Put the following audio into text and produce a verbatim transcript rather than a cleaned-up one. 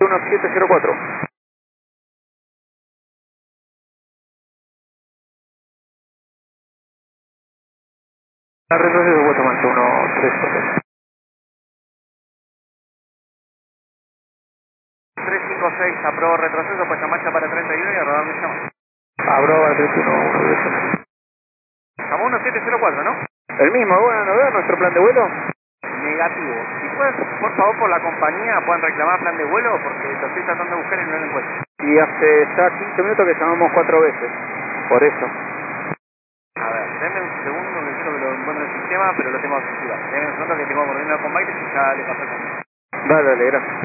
uno siete cero cuatro. Retroceso, vuelta mancha uno tres cuatro. tres cinco seis, aprobó retroceso, puesta en marcha para treinta y uno y a rodar mi llama. Aprobó para treinta y uno, uno tres. Estamos uno siete cero cuatro, ¿no? El mismo, bueno, ¿no veo nuestro plan de vuelo? Negativo. Si pueden, por favor, por la compañía, pueden reclamar plan de vuelo, porque lo estoy tratando de buscar y no lo encuentro. Y hace ya quince minutos que llamamos cuatro veces, por eso. A ver, denme un segundo que quiero que lo encuentre en el sistema, pero lo tengo que activar. Denme un segundo que tengo que coordinar con Maite y ya le pasé con él. Dale, dale, gracias.